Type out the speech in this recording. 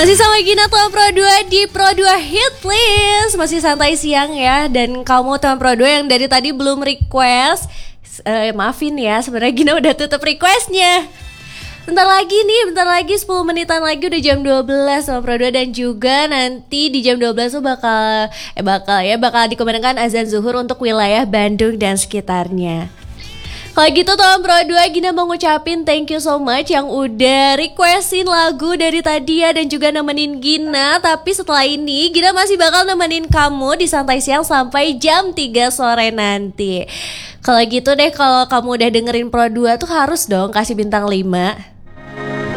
Masih sama Gina teman Pro 2 di Pro 2 Hit List. Masih santai siang ya. Dan kamu teman Pro 2 yang dari tadi belum request, maafin ya, sebenarnya Gina udah tutup requestnya. Bentar lagi 10 menitan lagi udah jam 12 sama Pro 2. Dan juga nanti di jam 12 tuh bakal dikumandangkan azan zuhur untuk wilayah Bandung dan sekitarnya. Kalau gitu teman Pro 2, Gina mau ngucapin thank you so much yang udah requestin lagu dari tadi ya, dan juga nemenin Gina. Tapi setelah ini Gina masih bakal nemenin kamu di Santai Siang sampai jam 3 sore nanti. Kalau gitu deh, kalau kamu udah dengerin Pro 2 tuh harus dong kasih bintang 5.